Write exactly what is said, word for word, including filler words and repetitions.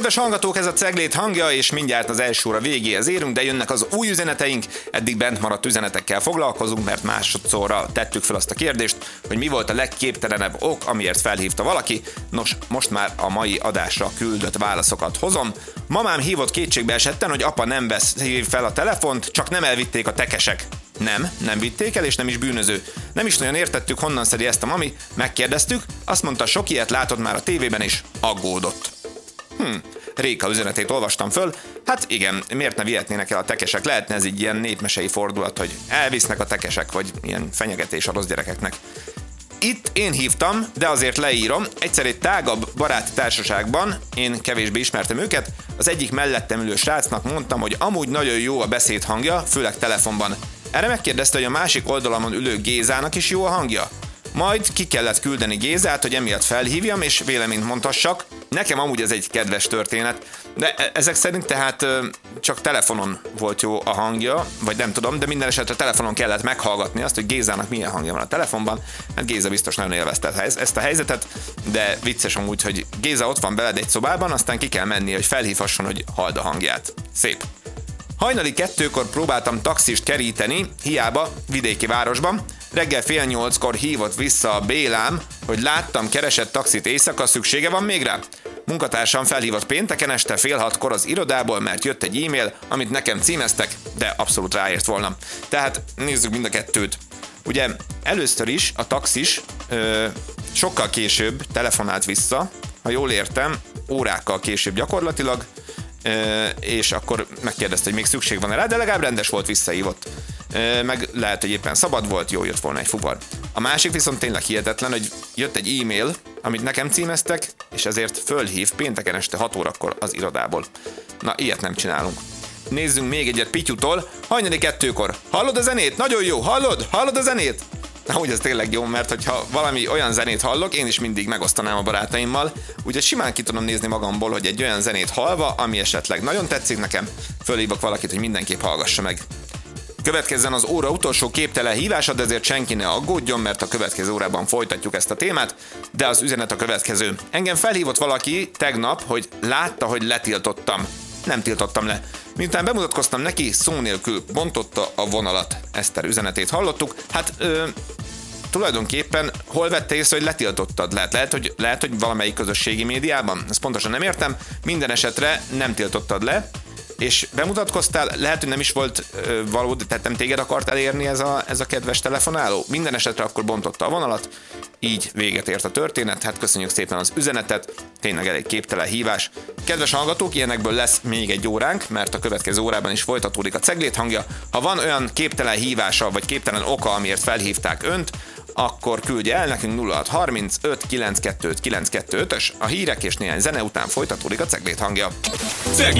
Kedves hallgatók, ez a Ceglét hangja, és mindjárt az első óra végéhez érünk, de jönnek az új üzeneteink. Eddig bent maradt üzenetekkel foglalkozunk, mert másodszorra tettük fel azt a kérdést, hogy mi volt a legképtelenebb ok, amiért felhívta valaki. Nos, most már a mai adásra küldött válaszokat hozom. Mamám hívott kétségbe esetten, hogy apa nem vesz fel a telefont, csak nem elvitték a tekesek. Nem, nem vitték el, és nem is bűnöző. Nem is nagyon értettük, honnan szedi ezt a mami, megkérdeztük, azt mondta, sok ilyet látott már a tévében, és aggódott. Hm, Réka üzenetét olvastam föl. Hát igen, miért ne vihetnének el a tekesek? Lehetne ez egy ilyen népmesei fordulat, hogy elvisznek a tekesek, vagy ilyen fenyegetés a rossz gyerekeknek. Itt én hívtam, de azért leírom, egyszer egy tágabb baráti társaságban, én kevésbé ismertem őket, az egyik mellettem ülő srácnak mondtam, hogy amúgy nagyon jó a beszéd hangja, főleg telefonban. Erre megkérdezte, hogy a másik oldalamon ülő Gézának is jó a hangja. Majd ki kellett küldeni Gézát, hogy emiatt felhívjam és véleményt mondhassak. Nekem amúgy ez egy kedves történet, de ezek szerint tehát csak telefonon volt jó a hangja, vagy nem tudom, de minden esetre telefonon kellett meghallgatni azt, hogy Gézának milyen hangja van a telefonban, mert Géza biztos nagyon élvezte ezt a helyzetet, de vicces amúgy, hogy Géza ott van veled egy szobában, aztán ki kell menni, hogy felhívhasson, hogy halld a hangját. Szép. Hajnali kettőkor próbáltam taxist keríteni, hiába, vidéki városban. Reggel fél nyolckor hívott vissza a Bélám, hogy láttam, keresett taxit éjszaka, szüksége van még rá? Munkatársam felhívott pénteken este fél hatkor az irodából, mert jött egy e-mail, amit nekem címeztek, de abszolút ráért volna. Tehát nézzük mind a kettőt. Ugye először is a taxis ö, sokkal később telefonált vissza, ha jól értem, órákkal később gyakorlatilag, ö, és akkor megkérdezte, hogy még szükség van rá, de legalább rendes volt, visszahívott. Meg lehet, hogy éppen szabad volt, jó, jött volna egy fuvar. A másik viszont tényleg hihetetlen, hogy jött egy e-mail, amit nekem címeztek, és ezért fölhív pénteken este hat órakor az irodából. Na, ilyet nem csinálunk. Nézzünk még egyet Pityutól. Hajnali kettőkor. Hallod a zenét? Nagyon jó. Hallod? Hallod a zenét? Na, úgy ez tényleg jó, mert hogyha valami olyan zenét hallok, én is mindig megosztanám a barátaimmal. Úgyhogy simán ki tudom nézni magamból, hogy egy olyan zenét hallva, ami esetleg nagyon tetszik nekem, fölhívok valakit, hogy mindenképp hallgassa meg. Következzen az óra utolsó képtelen hívása, de ezért senki ne aggódjon, mert a következő órában folytatjuk ezt a témát, de az üzenet a következő. Engem felhívott valaki tegnap, hogy látta, hogy letiltottam. Nem tiltottam le. Miután bemutatkoztam neki, szó nélkül bontotta a vonalat. Eszter üzenetét hallottuk. Hát ö, tulajdonképpen hol vette észre, hogy letiltottad? Lehet, lehet, hogy, lehet, hogy valamelyik közösségi médiában? Ezt pontosan nem értem. Minden esetre nem tiltottad le, és bemutatkoztál, lehet, hogy nem is volt ö, valódi, tehát nem téged akart elérni ez a, ez a kedves telefonáló. Minden esetre akkor bontotta a vonalat, így véget ért a történet. Hát köszönjük szépen az üzenetet, tényleg elég képtelen hívás. Kedves hallgatók, ilyenekből lesz még egy óránk, mert a következő órában is folytatódik a Ceglét hangja. Ha van olyan képtelen hívása, vagy képtelen oka, amiért felhívták önt, akkor küldje el nekünk nulla hat harmincöt kilencvenkettő kilencszázhuszonöt-ös. A hírek és néhány zene után folytatódik a Ceglét hangja. Ceglét.